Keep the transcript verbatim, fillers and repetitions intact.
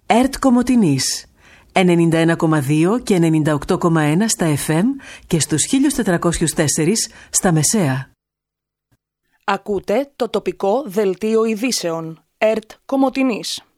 ΕΡΤ Κομοτηνής ενενήντα ένα κόμμα δύο και ενενήντα οκτώ κόμμα ένα στα εφ εμ και στους χίλια τετρακόσια τέσσερα στα μεσαία. Ακούτε το τοπικό δελτίο ειδήσεων ΕΡΤ Κομοτηνής.